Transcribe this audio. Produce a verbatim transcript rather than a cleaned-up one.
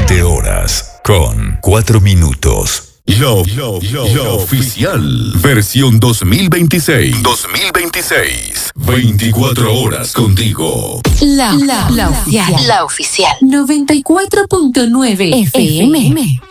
veinte horas con cuatro minutos. Lo, lo, lo, lo oficial. Versión dos mil veintiséis. dos mil veintiséis. veinticuatro horas contigo. La, la, la oficial. La oficial. noventa y cuatro punto nueve F M.